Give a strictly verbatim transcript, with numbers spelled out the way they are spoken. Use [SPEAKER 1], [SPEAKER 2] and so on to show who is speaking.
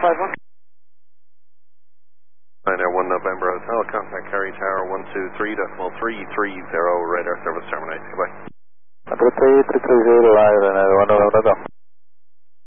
[SPEAKER 1] five one.
[SPEAKER 2] nine Air one November Hotel, contact Kerry Tower one two three decimal three three zero, radar service terminated. Goodbye.
[SPEAKER 3] one two three three three zero, one November Hotel.